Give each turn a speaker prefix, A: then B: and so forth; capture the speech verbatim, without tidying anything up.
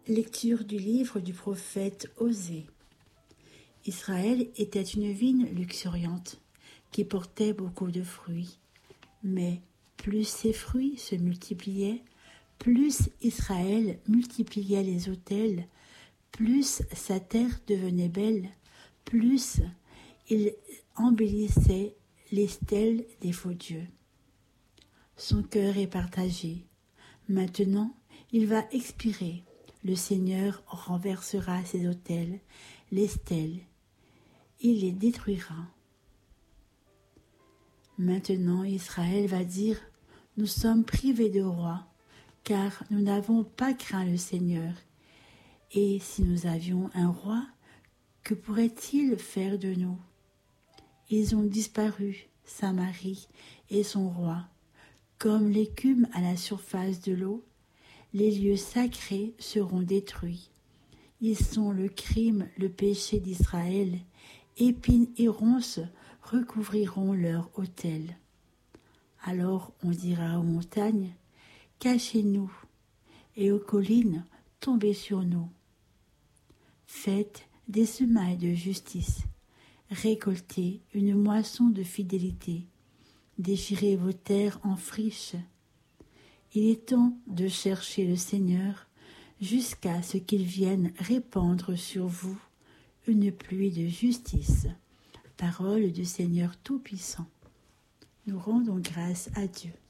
A: Lecture du livre du prophète Osée. Israël était une vigne luxuriante qui portait beaucoup de fruits. Mais plus ses fruits se multipliaient, plus Israël multipliait les autels, plus sa terre devenait belle, plus il embellissait les stèles des faux dieux. Son cœur est partagé. Maintenant, il va expirer. Le Seigneur renversera ses autels, les stèles. Il les détruira. Maintenant, Israël va dire, nous sommes privés de roi, car nous n'avons pas craint le Seigneur. Et si nous avions un roi, que pourrait-il faire de nous? Ils ont disparu, Samarie et son roi, comme l'écume à la surface de l'eau. Les lieux sacrés seront détruits. Ils sont le crime, le péché d'Israël. Épines et ronces recouvriront leur autel. Alors on dira aux montagnes, cachez-nous, et aux collines, tombez sur nous. Faites des semailles de justice, récoltez une moisson de fidélité, déchirez vos terres en friche. Il est temps de chercher le Seigneur jusqu'à ce qu'il vienne répandre sur vous une pluie de justice. Parole du Seigneur Tout-Puissant. Nous rendons grâce à Dieu.